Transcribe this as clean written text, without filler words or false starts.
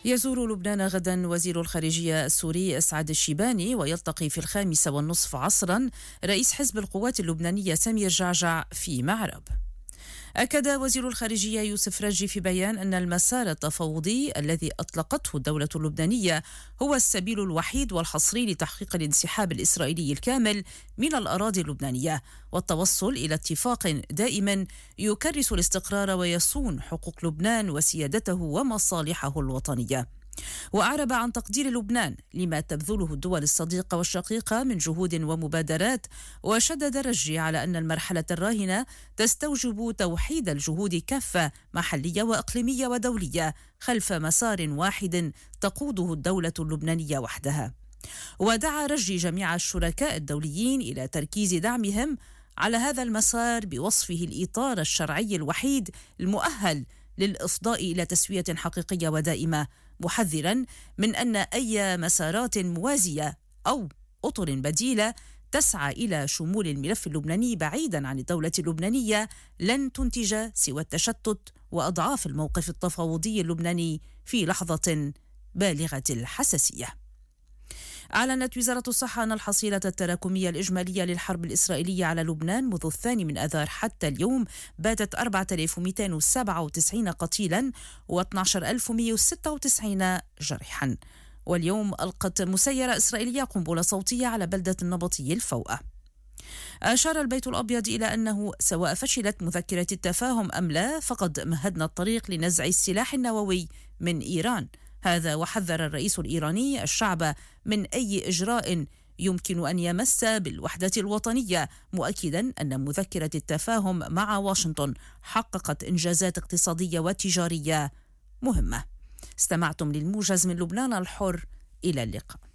يزور لبنان غدا وزير الخارجية السوري أسعد الشيباني، ويلتقي في 5:30 عصرا رئيس حزب القوات اللبنانية سمير جعجع في معرب. أكد وزير الخارجية يوسف رجي في بيان أن المسار التفاوضي الذي أطلقته الدولة اللبنانية هو السبيل الوحيد والحصري لتحقيق الانسحاب الإسرائيلي الكامل من الأراضي اللبنانية والتوصل إلى اتفاق دائم يكرس الاستقرار ويصون حقوق لبنان وسيادته ومصالحه الوطنية. وأعرب عن تقدير لبنان لما تبذله الدول الصديقة والشقيقة من جهود ومبادرات، وشدد رجي على أن المرحلة الراهنة تستوجب توحيد الجهود كافة محلية وإقليمية ودولية خلف مسار واحد تقوده الدولة اللبنانية وحدها. ودعا رجي جميع الشركاء الدوليين إلى تركيز دعمهم على هذا المسار بوصفه الإطار الشرعي الوحيد المؤهل للإفضاء إلى تسوية حقيقية ودائمة، محذرا من أن أي مسارات موازية أو أطر بديلة تسعى إلى شمول الملف اللبناني بعيدا عن الدولة اللبنانية لن تنتج سوى التشتت وأضعاف الموقف التفاوضي اللبناني في لحظة بالغة الحساسية. أعلنت وزارة الصحة أن الحصيلة التراكمية الإجمالية للحرب الإسرائيلية على لبنان منذ 2 آذار حتى اليوم باتت 4297 قتيلا و12196 جرحا. واليوم ألقت مسيرة إسرائيلية قنبلة صوتية على بلدة النبطي الفوأة. أشار البيت الأبيض إلى أنه سواء فشلت مذكرة التفاهم أم لا فقد مهدنا الطريق لنزع السلاح النووي من إيران. هذا وحذر الرئيس الإيراني الشعب من أي إجراء يمكن أن يمس بالوحدة الوطنية، مؤكدا أن مذكرة التفاهم مع واشنطن حققت إنجازات اقتصادية وتجارية مهمة. استمعتم للموجز من لبنان الحر، إلى اللقاء.